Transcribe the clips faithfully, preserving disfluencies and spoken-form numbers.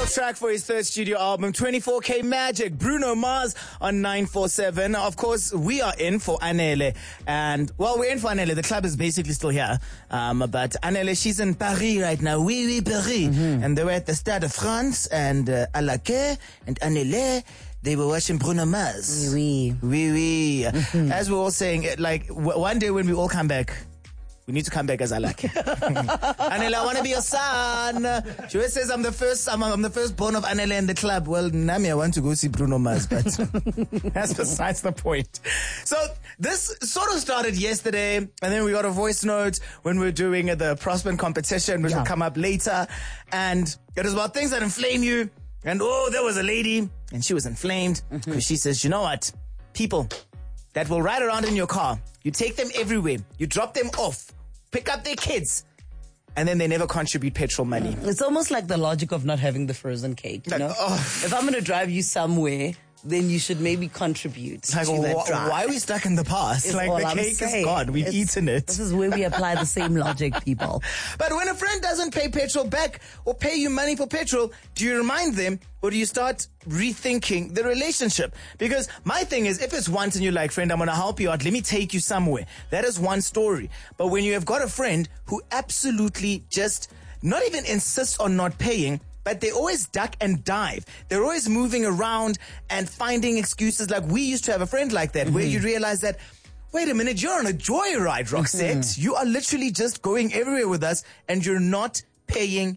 title track for his third studio album, twenty-four K Magic, Bruno Mars on nine four seven. Of course, we are in for Anele. And, well, we're in for Anele. The club is basically still here. Um, but Anele, she's in Paris right now. Oui, oui, Paris. Mm-hmm. And they were at the Stade de France and uh, à la Quai and Anele. They were watching Bruno Mars. Oui, oui. Oui, oui. Mm-hmm. As we're all saying, like, w- one day when we all come back, we need to come back as I like. Anele, I want to be your son. She always says I'm the first, I'm, I'm the first born of Anele in the club. Well, Nami, I want to go see Bruno Mars, but that's besides the point. So this sort of started yesterday, and then we got a voice note when we were doing the Prosper competition, which yeah. will come up later. And it was about things that inflame you. And oh, there was a lady, and she was inflamed because mm-hmm. she says, you know what? People that will ride around in your car, you take them everywhere, you drop them off, pick up their kids, and then they never contribute petrol money. It's almost like the logic of not having the frozen cake, you like, know? Oh. If I'm going to drive you somewhere, then you should maybe contribute like, to that wh- drive. Why are we stuck in the past? It's like all the I'm cake saying. is gone. We've It's, eaten it. This is where we apply the same logic, people. But when a friend doesn't pay petrol back or pay you money for petrol, do you remind them or do you start rethinking the relationship? Because my thing is, if it's once and you're like, friend, I'm going to help you out, let me take you somewhere. That is one story. But when you have got a friend who absolutely just not even insists on not paying, but they always duck and dive. They're always moving around and finding excuses. Like we used to have a friend like that, mm-hmm. where you realize that, wait a minute, you're on a joyride, Roxette. Mm-hmm. You are literally just going everywhere with us and you're not paying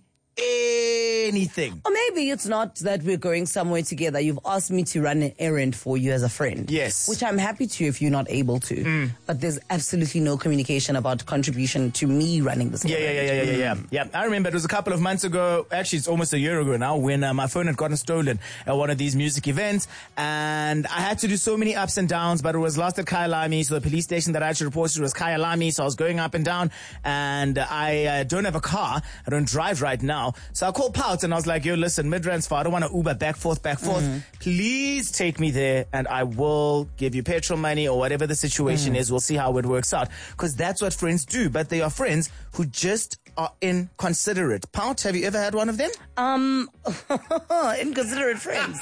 anything. Or maybe it's not that we're going somewhere together. You've asked me to run an errand for you as a friend. Yes. Which I'm happy to if you're not able to. Mm. But there's absolutely no communication about contribution to me running this yeah, errand. Yeah, yeah, yeah, yeah, yeah, yeah. Yeah, I remember it was a couple of months ago. Actually, it's almost a year ago now when uh, my phone had gotten stolen at one of these music events. And I had to do so many ups and downs, but it was lost at Kyalami. So the police station that I actually reported to was Kyalami. So I was going up and down. And I uh, don't have a car. I don't drive right now. So I called Pout and I was like, yo, listen, Midrand's far. I don't want to Uber back, forth, back, forth. Mm-hmm. Please take me there and I will give you petrol money or whatever the situation mm. is. We'll see how it works out. Because that's what friends do. But they are friends who just are inconsiderate. Pout, have you ever had one of them? Um, inconsiderate friends.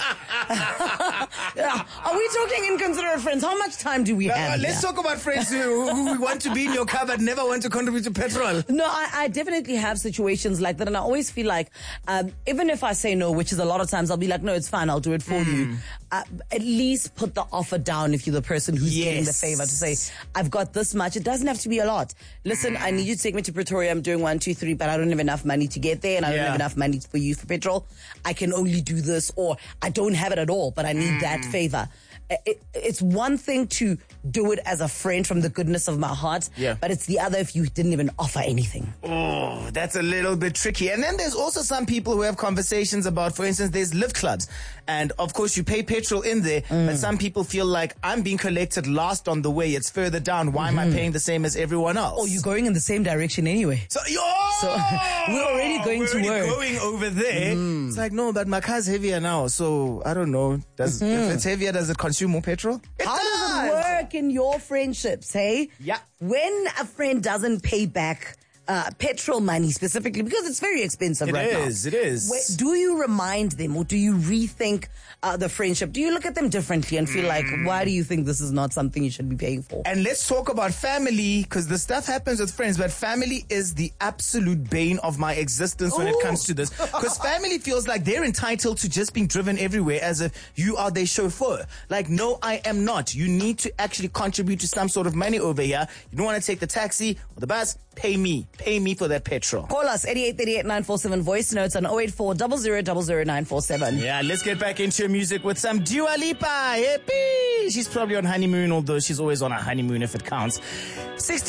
Yeah. Are we talking inconsiderate friends? How much time do we uh, have? Let's here? talk about friends who, who want to be in your car but never want to contribute to petrol. No, I, I definitely have situations like that. And I always feel like, um, even if I say no, which is a lot of times, I'll be like, no, it's fine. I'll do it for mm. you. Uh, at least put the offer down if you're the person who's yes. doing the favor to say, I've got this much. It doesn't have to be a lot. Listen, I need you to take me to Pretoria. I'm doing one, two, three, but I don't have enough money to get there and I don't yeah. have enough money for you for petrol. I can only do this, or I don't have it at all, but I need mm. that favor. It, it's one thing to do it as a friend from the goodness of my heart, yeah. but it's the other if you didn't even offer anything. Oh, that's a little bit tricky. And then there's also some people who have conversations about, for instance, there's lift clubs. And of course you pay petrol in there, mm. but some people feel like I'm being collected last on the way. It's further down. Why mm-hmm. am I paying the same as everyone else? Oh, you're going in the same direction anyway. So, oh, so we're already going we're to already work. going over there. Mm. It's like, no, but my car's heavier now. So I don't know. Does mm-hmm. if it's heavier, does it consume more petrol? It How does. does it work in your friendships, hey? Yeah. When a friend doesn't pay back uh, petrol money specifically, because it's very expensive it right now. It is, it is. Where, do you remind them or do you rethink uh, the friendship? Do you look at them differently and feel mm. like, why do you think this is not something you should be paying for? And let's talk about family, because the stuff happens with friends, but family is the absolute bane of my existence Ooh. when it comes to this. Because family feels like they're entitled to just being driven everywhere as if you are their chauffeur. Like, no, I am not. You need to actually contribute to some sort of money over here. You don't want to take the taxi or the bus, pay me. Pay me for that petrol. Call us, eighty-eight thirty-eight nine four seven, voice notes on oh eight four zero zero zero zero nine four seven. Yeah, let's get back into music with some Dua Lipa. Yippee! She's probably on honeymoon, although she's always on a honeymoon if it counts. sixty